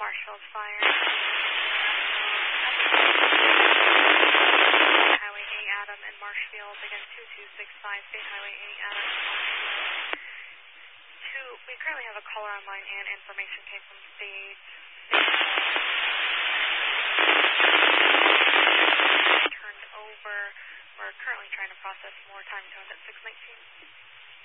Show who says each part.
Speaker 1: Marshall's fire. Highway 8 Adam and Marshfield. Again, 2265 State Highway 8 Adam and Marshfield. We currently have a caller online and information came from state. Turned over. We're currently trying to process more time zones at 619.